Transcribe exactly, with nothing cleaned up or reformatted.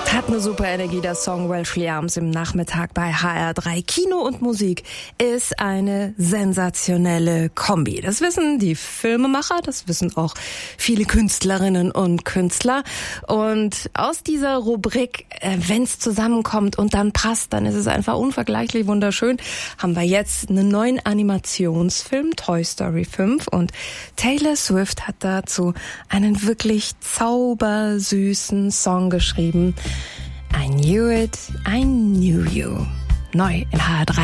Hat eine super Energie, der Song Welshly Arms im Nachmittag bei H R drei. Kino und Musik ist eine sensationelle Kombi. Das wissen die Filmemacher, das wissen auch viele Künstlerinnen und Künstler. Und aus dieser Rubrik, äh, wenn's zusammenkommt und dann passt, dann ist es einfach unvergleichlich wunderschön, haben wir jetzt einen neuen Animationsfilm, Toy Story fünf. Und Taylor Swift hat dazu einen wirklich zaubersüßen Song geschrieben. I knew it, I knew you. Neu in H R drei.